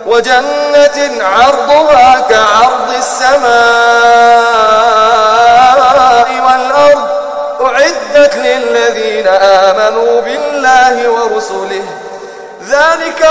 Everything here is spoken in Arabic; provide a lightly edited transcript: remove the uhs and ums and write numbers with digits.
وجنة عرضها كعرض السماء والأرض أعدت للذين آمنوا بالله ورسله ذلك